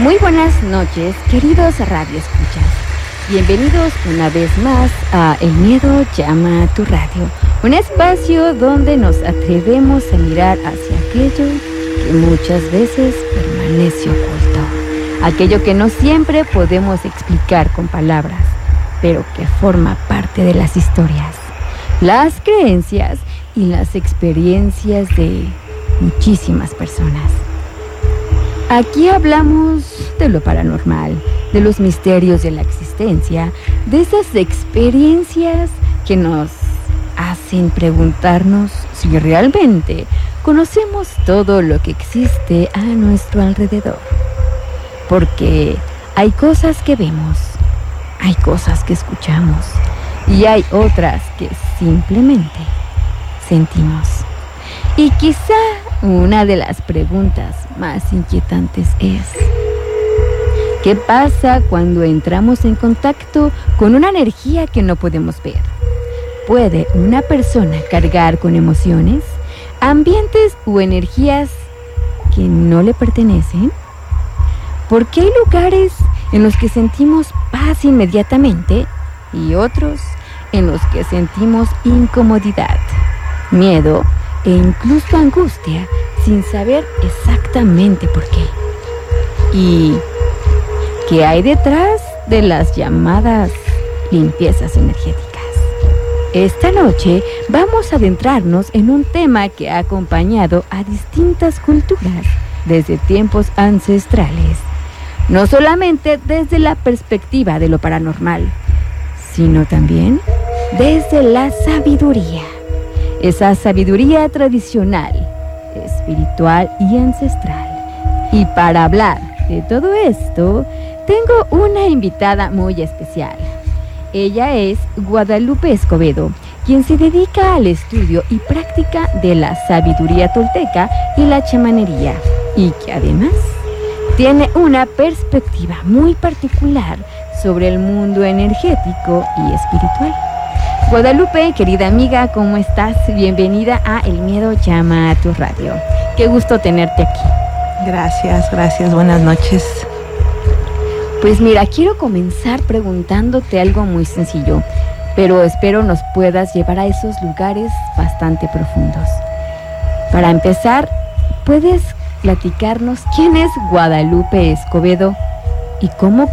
Muy buenas noches, queridos radioescuchas. Bienvenidos una vez más a El Miedo Llama a tu Radio, un espacio donde nos atrevemos a mirar hacia aquello que muchas veces permanece oculto, aquello que no siempre podemos explicar con palabras, pero que forma parte de las historias, las creencias y las experiencias de muchísimas personas. Aquí hablamos de lo paranormal, de los misterios de la existencia, de esas experiencias que nos hacen preguntarnos si realmente conocemos todo lo que existe a nuestro alrededor. Porque hay cosas que vemos, hay cosas que escuchamos y hay otras que simplemente sentimos. Y quizá una de las preguntas más inquietantes es: ¿qué pasa cuando entramos en contacto con una energía que no podemos ver? ¿Puede una persona cargar con emociones, ambientes o energías que no le pertenecen? ¿Por qué hay lugares en los que sentimos paz inmediatamente y otros en los que sentimos incomodidad, miedo e incluso angustia sin saber exactamente por qué? ¿Y qué hay detrás de las llamadas limpiezas energéticas? Esta noche vamos a adentrarnos en un tema que ha acompañado a distintas culturas desde tiempos ancestrales, no solamente desde la perspectiva de lo paranormal, sino también desde la sabiduría. Esa sabiduría tradicional, espiritual y ancestral. Y para hablar de todo esto, tengo una invitada muy especial. Ella es Guadalupe Escobedo, quien se dedica al estudio y práctica de la sabiduría tolteca y la chamanería, y que además tiene una perspectiva muy particular sobre el mundo energético y espiritual. Guadalupe, querida amiga, ¿cómo estás? Bienvenida a El Miedo Llama a tu Radio. Qué gusto tenerte aquí. Gracias, buenas noches. Pues mira, quiero comenzar preguntándote algo muy sencillo, pero espero nos puedas llevar a esos lugares bastante profundos. Para empezar, ¿puedes platicarnos quién es Guadalupe Escobedo y cómo